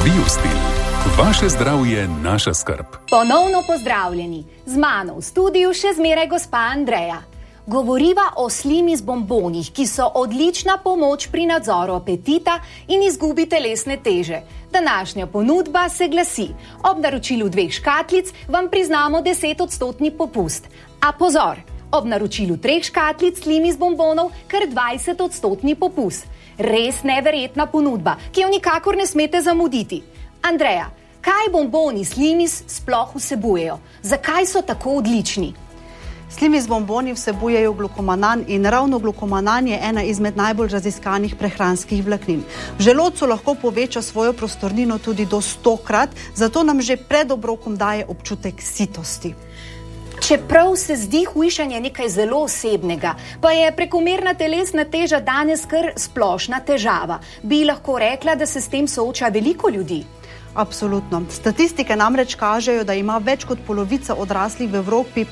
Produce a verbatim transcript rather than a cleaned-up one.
Biostil. Vaše zdravje, naša skrb. Ponovno pozdravljeni. Z mano v studiu še zmeraj gospa Andreja. Govoriva o Slimis bombonih, ki so odlična pomoč pri nadzoru apetita in izgubi telesne teže. Današnja ponudba se glasi: ob naročilu dveh škatlic vam priznamo desetodstotni popust. A pozor, ob naročilu treh škatlic Slimis bombonov kar dvajsetodstotni popust. Res neverjetna ponudba, ki jo nikakor ne smete zamuditi. Andreja, kaj bomboni Slimis sploh vsebujejo? Zakaj so tako odlični? Slimis bomboni vsebujejo glukomanan in ravno glukomanan je ena izmed najbolj raziskanih prehranskih vlaknin. V želodcu lahko poveča svojo prostornino tudi do stokrat, zato nam že pred obrokom daje občutek sitosti. Čeprav se zdi hujšanje nekaj zelo osebnega, pa je prekomerna telesna teža danes kar splošna težava. Bi lahko rekla, da se s tem sooča veliko ljudi? Absolutno. Statistike namreč kažejo, da ima več kot polovica odraslih v Evropi